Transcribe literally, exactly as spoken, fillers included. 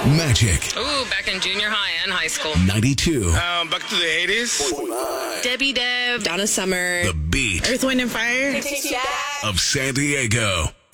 Magic Ooh, back in junior high and high school. ninety-two. Um, back to the eighties. Debbie Deb, Donna Summer, The beat Earth, Wind, and Fire. of San Diego.